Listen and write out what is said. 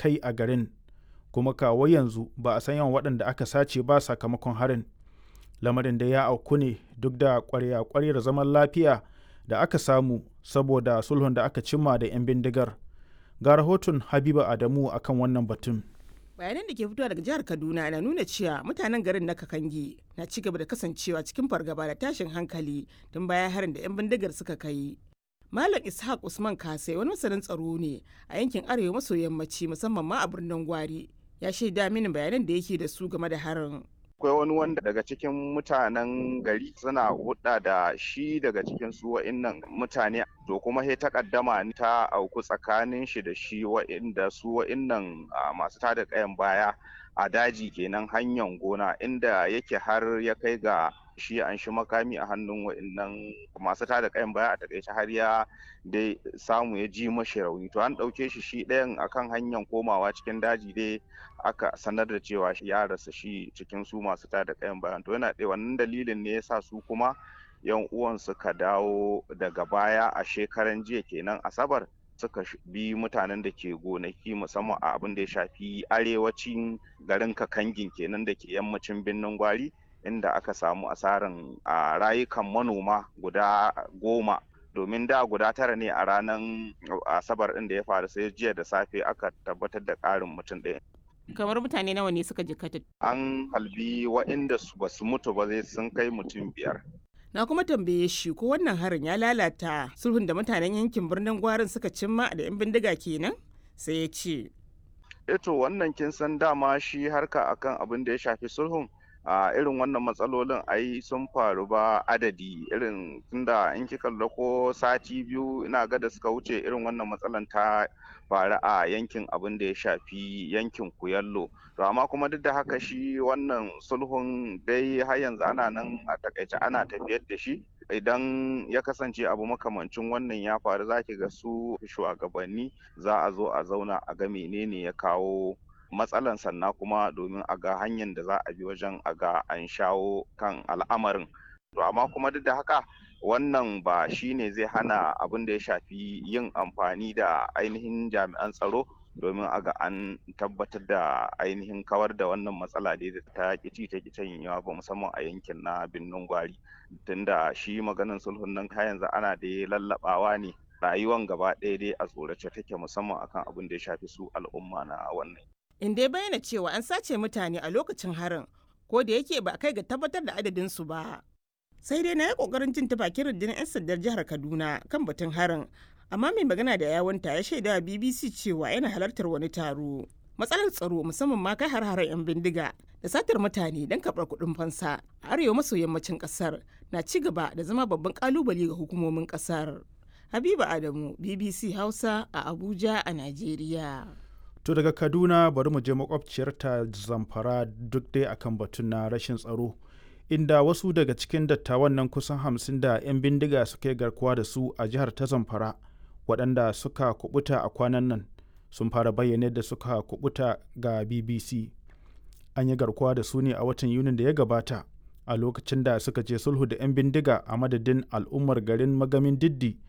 kai a garin, kuma kawo yanzu ba a san yawan waɗanda aka sace ba sakamakon harin. Lamarin da ya auku ne duk da ƙwarya-ƙwaryar zaman lafiya da aka samu saboda sulhun da aka cimma da 'yan bindigar. Ga rahoton Habiba Adamu akan wannan batun. Bayanan da ke fitowa daga jihar Kaduna na nuna cewa mutanen garin na Kakangi na ci gaba da kasancewa cikin fargaba da tashin hankali tun bayan harin da 'yan bindigar suka kai. Malam Ishaq Usman Kasai wani masanin tsaro ne a yankin arewa maso yammaci musamman ma a birnin Gwari. Ya shaida mini bayanan da yake da su game da harin. Akwai wani wanda daga cikin mutanen gari suna hudda da shi daga cikin su wa'innan mutane, to kuma sai takaddama ta auku tsakanin shi da shi wa'innan masu tada kayan baya a daji kenan hanyar gona, inda yake har ya kai ga shi an shi makami a hannun wa'innan masu tada kayan baya, a takaice har ya dai samu ya ji mashi rauni. To an ɗauke shi ɗayan akan hanyar komawa cikin daji dai aka sanar da cewa ya rasa shi cikin su masu tada kayan bayan. To yana wannan dalilin ne yasa su kuma yan uwan suka dawo daga baya a shekaran jiya kenan Asabar, suka bi mutanen da ke gonaki musamman a abin da ya shafi arewacin garin Kakangin kenan da ke yammacin birnin Gwari, inda aka samu asaran rayukan manoma guda 10, domin da guda 9 ne a ranar Asabar ɗin da ya faru, sai jiya da safe aka tabbatar da ƙarin mutum ɗaya. Kamar mutane nawa ne suka jikkata? An halbi waɗanda ba su mutu ba zai sun kai mutum 5. Na kuma tambaye shi ko wannan harin ya lalata sulhun da mutanen yankin birnin Gwarin suka cimma da 'yan bindiga kenan? Sai ya ce. Eto wannan kin san dama shi harka akan abin da ya shafi sulhun, a irin wannan matsalolin ai sun faru ba adadi, irin tunda in kika ko sati 2 ina ga da suka wuce irin wannan matsalan ta faru a yankin abin da ya shafi yankin Kuyallo. To amma kuma duk da haka shi wannan sulhun dai har yanzu ana nan a takaice ana tafiyar da shi. Idan ya kasance abu makamancin wannan ya faru, zaki ga su shugabanni za a zo a zauna a ga menene ya kawo matsalan, sannan kuma domin a ga hanyar da za a bi wajen a ga an shawo kan al'amarin. To amma kuma duk da haka wannan ba shi ne zai hana abin da ya shafi yin amfani da ainihin jami'an tsaro domin a ga an tabbatar da ainihin kawar da wannan matsala da ta kici ta kicin yawa ba, musamman a yankin na birnin Gwari, tunda shi maganin sulhun nan yanzu ana da lallabawa ne, rayuwan gaba ɗaya dai a tsorace take, musamman akan abin da ya shafi su al'umma na wannan. In dai bayyana cewa an sace mutane a lokacin harin, ko da yake ba kai ga tabbatar da adadin su ba. Sai dai na yi kokarin jin ta bakin rundunar 'yan sandar jihar Kaduna kan batun harin, amma mai magana da yawunta ya shaida wa BBC cewa yana halartar wani taro. Matsalar tsaro musamman ma kai har-haren 'yan bindiga da satar mutane don karɓar kuɗin fansa a arewa maso yammacin ƙasar na ci gaba da zama babban ƙalubale ga hukumomin ƙasar. Habiba Adamu, BBC Hausa a Abuja a Najeriya. To daga Kaduna bari mu je makwabciyarta Zamfara duk dai akan batun na rashin tsaro, inda wasu daga cikin dattawan nan kusan 50 da 'yan bindiga suka yi garkuwa da su a jihar ta Zamfara, waɗanda suka kubuta a kwanan nan sun fara bayyana da suka kubuta ga BBC. An yi garkuwa da su ne a watan Yunin da ya gabata, a lokacin da suka je sulhu da 'yan bindiga a madadin al'ummar garin Magamin Diddi